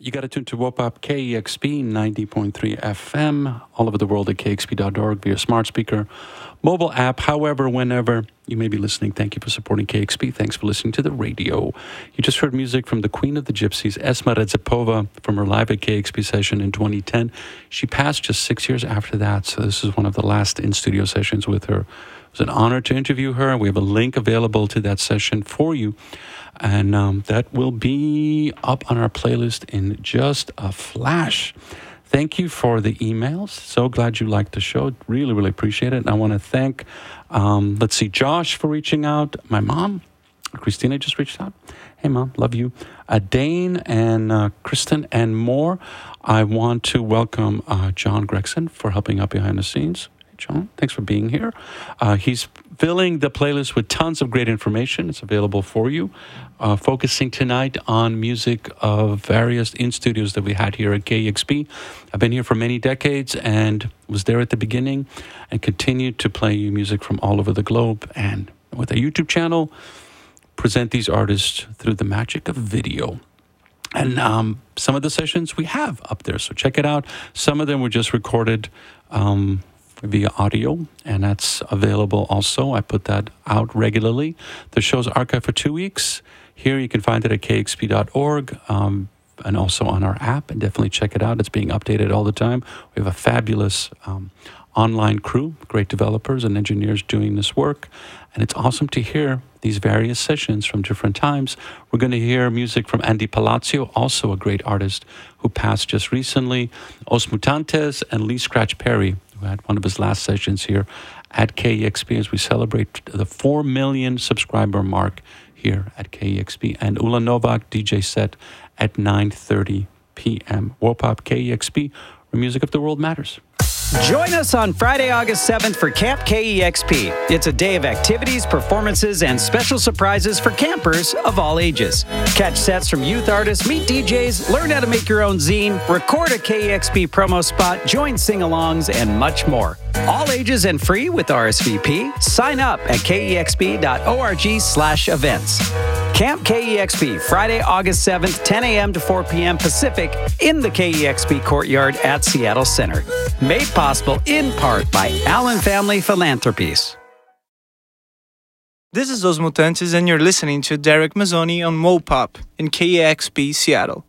You got to tune to WOPOP KEXP 90.3 FM, all over the world at kexp.org via smart speaker, mobile app, however, whenever you may be listening. Thank you for supporting KEXP. Thanks for listening to the radio. You just heard music from the Queen of the Gypsies, Esma Redzepova, from her Live at KEXP session in 2010. She passed just 6 years after that, so this is one of the last in-studio sessions with her. It was an honor to interview her. We have a link available to that session for you. And that will be up on our playlist in just a flash. Thank you for the emails. So glad you liked the show. Really, really appreciate it. And I want to thank, Josh for reaching out. My mom, Christina, just reached out. Hey, Mom, love you. Dane and Kristen and more. I want to welcome John Gregson for helping out behind the scenes. John, thanks for being here. He's filling the playlist with tons of great information. It's available for you. Focusing tonight on music of various in-studios that we had here at KEXP. I've been here for many decades and was there at the beginning and continued to play you music from all over the globe. And with a YouTube channel, present these artists through the magic of video. And some of the sessions we have up there, so check it out. Some of them were just recorded via audio, and that's available also. I put that out regularly. The show's archived for 2 weeks. Here you can find it at kexp.org and also on our app, and definitely check it out. It's being updated all the time. We have a fabulous online crew, great developers and engineers doing this work, and it's awesome to hear these various sessions from different times. We're going to hear music from Andy Palazzo, also a great artist who passed just recently, Os Mutantes, and Lee Scratch Perry, who had one of his last sessions here at KEXP as we celebrate the 4 million subscriber mark here at KEXP. And Ula Novak DJ set at 9:30 p.m. WOPOP KEXP, where music of the world matters. Join us on Friday, August 7th for Camp KEXP. It's a day of activities, performances, and special surprises for campers of all ages. Catch sets from youth artists, meet DJs, learn how to make your own zine, record a KEXP promo spot, join sing-alongs, and much more. All ages and free with RSVP. Sign up at kexp.org/events. Camp KEXP, Friday, August 7th, 10 a.m. to 4 p.m. Pacific in the KEXP Courtyard at Seattle Center. Made possible in part by Allen Family Philanthropies. This is Os Mutantes, and you're listening to Derek Mazzoni on WOPOP in KEXP Seattle.